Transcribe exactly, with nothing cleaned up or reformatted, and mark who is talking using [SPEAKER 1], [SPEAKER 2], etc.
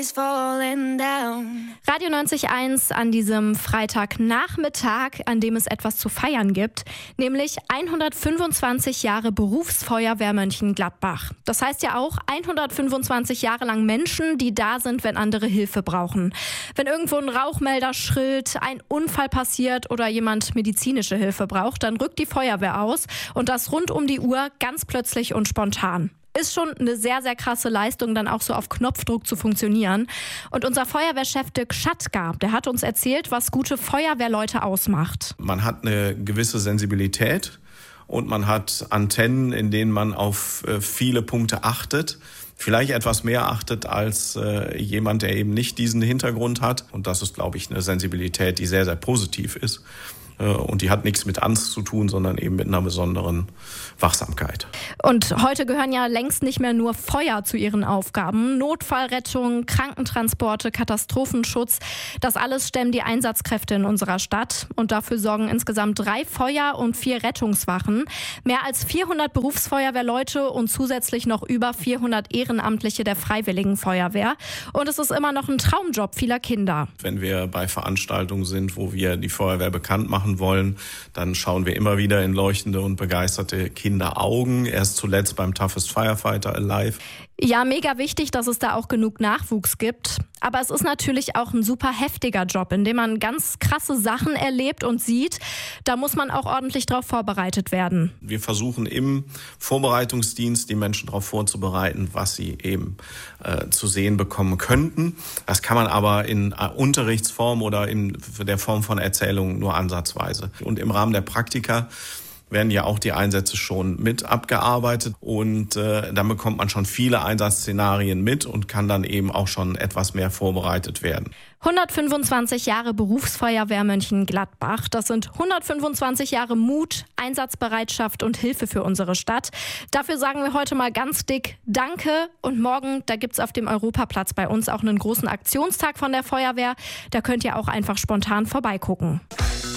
[SPEAKER 1] Radio neunzig Komma eins an diesem Freitagnachmittag, an dem es etwas zu feiern gibt, nämlich hundertfünfundzwanzig Jahre Berufsfeuerwehr Mönchengladbach. Das heißt ja auch hundertfünfundzwanzig Jahre lang Menschen, die da sind, wenn andere Hilfe brauchen. Wenn irgendwo ein Rauchmelder schrillt, ein Unfall passiert oder jemand medizinische Hilfe braucht, dann rückt die Feuerwehr aus und das rund um die Uhr, ganz plötzlich und spontan. Ist schon eine sehr, sehr krasse Leistung, dann auch so auf Knopfdruck zu funktionieren. Und unser Feuerwehrchef Dirk Schattgar, der hat uns erzählt, was gute Feuerwehrleute ausmacht.
[SPEAKER 2] Man hat eine gewisse Sensibilität und man hat Antennen, in denen man auf äh, viele Punkte achtet. Vielleicht etwas mehr achtet als äh, jemand, der eben nicht diesen Hintergrund hat. Und das ist, glaube ich, eine Sensibilität, die sehr, sehr positiv ist. Und die hat nichts mit Angst zu tun, sondern eben mit einer besonderen Wachsamkeit.
[SPEAKER 1] Und heute gehören ja längst nicht mehr nur Feuer zu ihren Aufgaben. Notfallrettung, Krankentransporte, Katastrophenschutz, das alles stemmen die Einsatzkräfte in unserer Stadt. Und dafür sorgen insgesamt drei Feuer- und vier Rettungswachen. Mehr als vierhundert Berufsfeuerwehrleute und zusätzlich noch über vierhundert Ehrenamtliche der Freiwilligen Feuerwehr. Und es ist immer noch ein Traumjob vieler Kinder.
[SPEAKER 2] Wenn wir bei Veranstaltungen sind, wo wir die Feuerwehr bekannt machen wollen, dann schauen wir immer wieder in leuchtende und begeisterte Kinderaugen. Erst zuletzt beim Toughest Firefighter Alive.
[SPEAKER 1] Ja, mega wichtig, dass es da auch genug Nachwuchs gibt. Aber es ist natürlich auch ein super heftiger Job, in dem man ganz krasse Sachen erlebt und sieht. Da muss man auch ordentlich drauf vorbereitet werden.
[SPEAKER 2] Wir versuchen im Vorbereitungsdienst die Menschen darauf vorzubereiten, was sie eben äh, zu sehen bekommen könnten. Das kann man aber in äh, Unterrichtsform oder in der Form von Erzählungen nur ansatzweise. Und im Rahmen der Praktika werden ja auch die Einsätze schon mit abgearbeitet und äh, dann bekommt man schon viele Einsatzszenarien mit und kann dann eben auch schon etwas mehr vorbereitet werden.
[SPEAKER 1] hundertfünfundzwanzig Jahre Berufsfeuerwehr Mönchengladbach. Das sind hundertfünfundzwanzig Jahre Mut, Einsatzbereitschaft und Hilfe für unsere Stadt. Dafür sagen wir heute mal ganz dick Danke. Und morgen, da gibt's auf dem Europaplatz bei uns auch einen großen Aktionstag von der Feuerwehr. Da könnt ihr auch einfach spontan vorbeigucken.